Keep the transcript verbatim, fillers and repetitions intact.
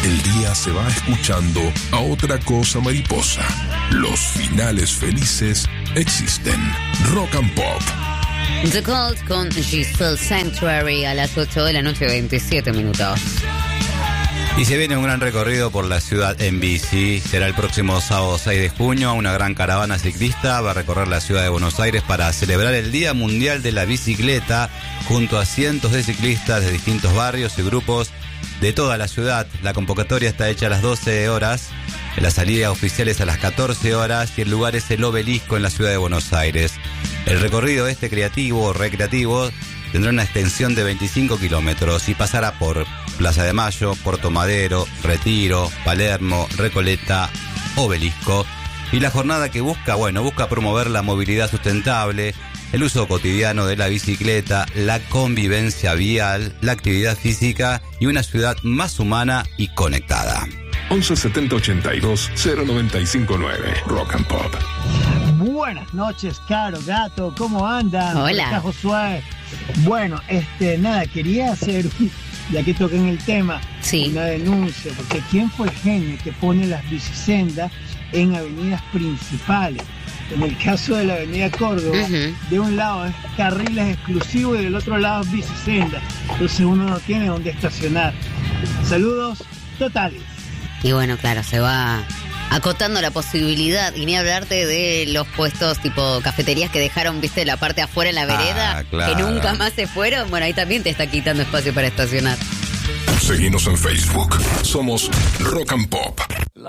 el día se va escuchando a otra cosa mariposa. Los finales felices existen. Rock and Pop. The Cult con Giselle Sanctuary a las ocho de la noche, veintisiete minutos. Y se viene un gran recorrido por la ciudad en bici. Será el próximo sábado seis de junio. Una gran caravana ciclista va a recorrer la ciudad de Buenos Aires para celebrar el Día Mundial de la Bicicleta junto a cientos de ciclistas de distintos barrios y grupos de toda la ciudad. La convocatoria está hecha a las doce horas. La salida oficial es a las catorce horas y el lugar es el Obelisco en la ciudad de Buenos Aires. El recorrido este creativo o recreativo tendrá una extensión de veinticinco kilómetros y pasará por Plaza de Mayo, Puerto Madero, Retiro, Palermo, Recoleta, Obelisco. Y la jornada que busca, bueno, busca promover la movilidad sustentable, el uso cotidiano de la bicicleta, la convivencia vial, la actividad física y una ciudad más humana y conectada. once setenta ochenta y dos cero noventa y cinco nueve Rock and Pop. Buenas noches, Caro, Gato, ¿cómo andan? Hola. Acá Josué. Bueno, este, nada, quería hacer, ya que toquen el tema, sí, una denuncia, porque ¿quién fue el genio que pone las bicisendas en avenidas principales? En el caso de la avenida Córdoba, uh-huh, de un lado es carriles exclusivos y del otro lado es bicisendas. Entonces uno no tiene dónde estacionar. Saludos totales. Y bueno, claro, se va acotando la posibilidad, y ni hablarte de los puestos tipo cafeterías que dejaron, viste, la parte afuera en la vereda, ah, claro, que nunca más se fueron. Bueno, ahí también te está quitando espacio para estacionar. Seguinos en Facebook. Somos Rock and Pop.